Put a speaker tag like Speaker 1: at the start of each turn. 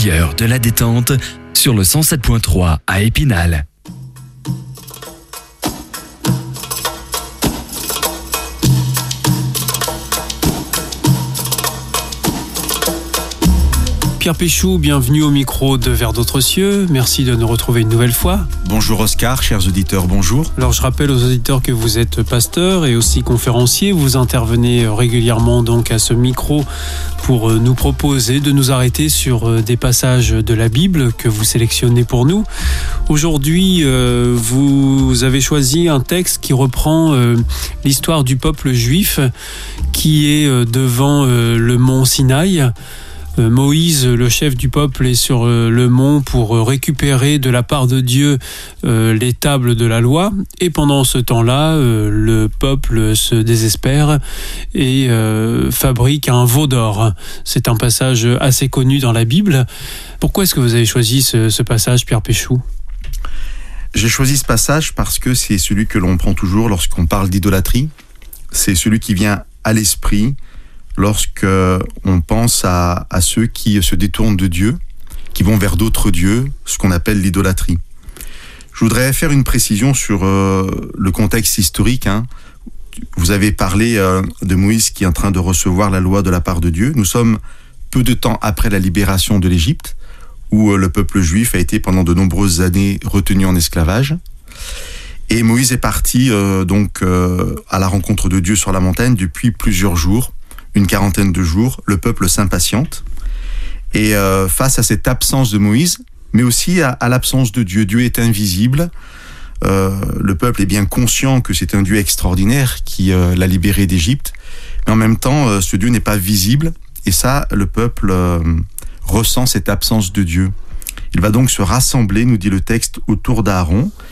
Speaker 1: meilleur de la détente sur le 107.3 à Épinal.
Speaker 2: Pierre Péchou, bienvenue au micro de Vers d'autres cieux. Merci de nous retrouver une nouvelle fois.
Speaker 3: Bonjour Oscar, chers auditeurs, bonjour.
Speaker 2: Alors je rappelle aux auditeurs que vous êtes pasteur et aussi conférencier. Vous intervenez régulièrement donc à ce micro pour nous proposer de nous arrêter sur des passages de la Bible que vous sélectionnez pour nous. Aujourd'hui, vous avez choisi un texte qui reprend l'histoire du peuple juif qui est devant le mont Sinaï. Moïse, le chef du peuple, est sur le mont pour récupérer de la part de Dieu les tables de la loi. Et pendant ce temps-là, le peuple se désespère et fabrique un veau d'or. C'est un passage assez connu dans la Bible. Pourquoi est-ce que vous avez choisi ce passage, Pierre Péchou ?
Speaker 3: J'ai choisi ce passage parce que c'est celui que l'on prend toujours lorsqu'on parle d'idolâtrie. C'est celui qui vient à l'esprit lorsque on pense à ceux qui se détournent de Dieu, qui vont vers d'autres dieux, ce qu'on appelle l'idolâtrie. Je voudrais faire une précision sur le contexte historique. Vous avez parlé de Moïse qui est en train de recevoir la loi de la part de Dieu. Nous sommes peu de temps après la libération de l'Égypte, où le peuple juif a été pendant de nombreuses années retenu en esclavage. Et Moïse est parti à la rencontre de Dieu sur la montagne depuis plusieurs jours, une quarantaine de jours. Le peuple s'impatiente. Et face à cette absence de Moïse, mais aussi à l'absence de Dieu, Dieu est invisible. Le peuple est bien conscient que c'est un Dieu extraordinaire qui l'a libéré d'Égypte. Mais en même temps, ce Dieu n'est pas visible. Et ça, le peuple ressent cette absence de Dieu. Il va donc se rassembler, nous dit le texte, autour d'Aaron.